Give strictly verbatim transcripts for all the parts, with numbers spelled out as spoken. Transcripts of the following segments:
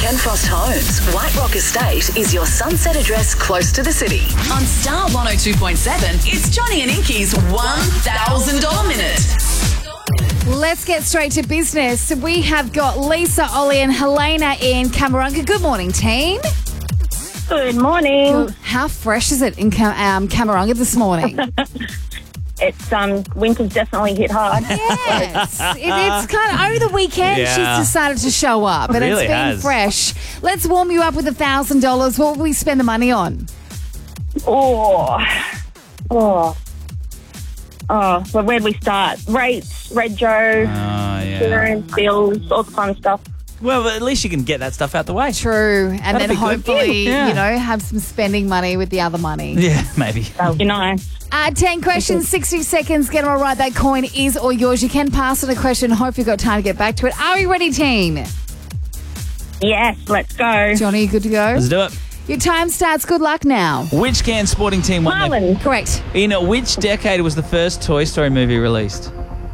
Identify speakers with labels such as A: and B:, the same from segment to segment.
A: Ken Frost Homes, White Rock Estate is your sunset address close to the city. On Star one oh two point seven, it's Johnny and Inky's one thousand dollars Minute.
B: Let's get straight to business. We have got Lisa, Ollie and Helena in Camarunga. Good morning, team.
C: Good morning.
B: How fresh is it in Cam- um, Camarunga this morning?
C: It's um winter's definitely hit hard.
B: Yes. it, it's kind of over the weekend
D: Yeah.
B: she's decided to show up, and
D: Really
B: it's been
D: has.
B: fresh. Let's warm you up with a thousand dollars. What will we spend the money on?
C: Oh, oh, oh. So where do we start? Rates, Red Joe,
D: Oh, yeah.
C: insurance, bills, all the fun stuff.
D: Well, at least you can get that stuff out the way.
B: True, and
D: That'd
B: then
D: be good.
B: hopefully,
D: Yeah.
B: you know, have some spending money with the other money.
D: Yeah, maybe.
C: That would be nice.
B: Uh, ten questions, sixty seconds. Get them all right. That coin is all yours. You can pass on a question. Hope you've got time to get back to it. Are we ready, team?
C: Yes, let's go.
B: Johnny, you good to go?
D: Let's do it.
B: Your time starts. Good luck now.
D: Which Cairns sporting team won the...
C: Marlon,
B: Correct.
D: In which decade was the first Toy Story movie released?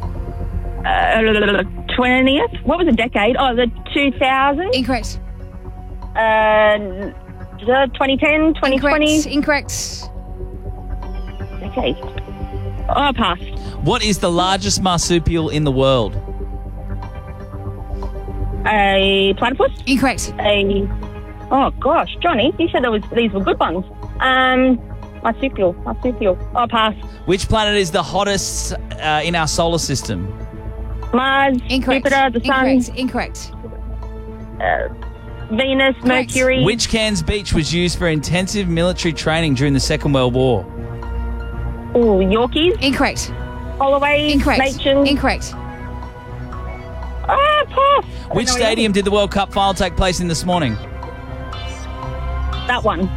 C: uh, twentieth. What was the decade? Oh, the two thousand.
B: Incorrect.
C: Uh, the twenty ten, twenty twenty.
B: Incorrect. Incorrect.
C: Okay. Oh, pass.
D: What is the largest marsupial in the world?
C: A platypus.
B: Incorrect.
C: A oh gosh, Johnny, you said there was these were good ones. Um, marsupial, marsupial. Oh, pass.
D: Which planet is the hottest uh, in our solar system?
C: Mars,
B: Incorrect.
C: Jupiter, the Sun,
B: Incorrect. Incorrect.
C: uh, Venus,
B: Correct.
C: Mercury.
D: Which Cairns beach was used for intensive military training during the Second World War?
C: Oh, Yorkies,
B: Incorrect.
C: Holloway,
B: Incorrect.
C: Machen.
B: Incorrect.
C: Ah, pass. I
D: Which
C: don't know
D: stadium did the World Cup final take place in this morning?
C: that one.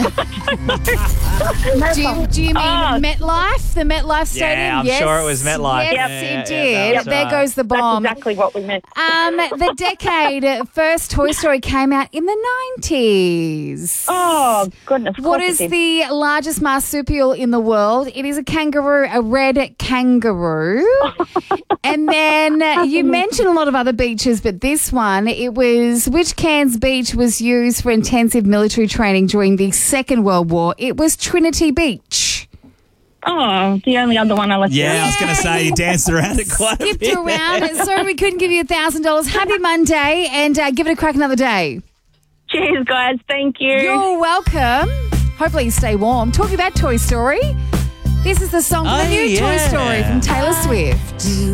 B: Do you, do you mean
C: Oh.
B: MetLife? The MetLife Stadium?
D: I'm
B: yes.
D: sure it was MetLife.
B: Yes,
D: Yeah,
B: it
D: yeah,
B: did.
D: yeah, that's
B: there
D: right.
B: goes the
C: That's
B: bomb.
C: exactly what we meant.
B: Um, the decade uh, first Toy Story came out in the nineties.
C: Oh goodness. of
B: What
C: course
B: is
C: it did.
B: the largest marsupial in the world? It is a kangaroo, a red kangaroo. And then uh, you mentioned a lot of other beaches, but this one, it was which Cairns beach was used for intensive military training during the Second World War? It was Trinity Beach.
C: Oh, the only other one I left
D: Yeah, I
C: out.
D: was going to say you danced around it quite a
B: Skipped
D: bit.
B: around. Sorry we couldn't give you a thousand dollars. Happy Monday, and uh, give it a crack another day.
C: Cheers, guys. Thank you.
B: You're welcome. Hopefully you stay warm. Talking about Toy Story, this is the song for
D: Oh,
B: the new Toy
D: yeah.
B: Story from Taylor Swift.